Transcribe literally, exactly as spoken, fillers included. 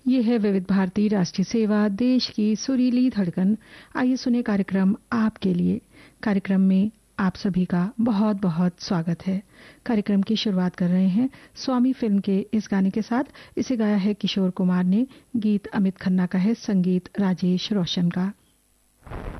ये है विविध भारती राष्ट्रीय सेवा, देश की सुरीली धड़कन। आइए सुने कार्यक्रम आपके लिए। कार्यक्रम में आप सभी का बहुत बहुत स्वागत है। कार्यक्रम की शुरुआत कर रहे हैं स्वामी फिल्म के इस गाने के साथ। इसे गाया है किशोर कुमार ने, गीत अमित खन्ना का है, संगीत राजेश रोशन का।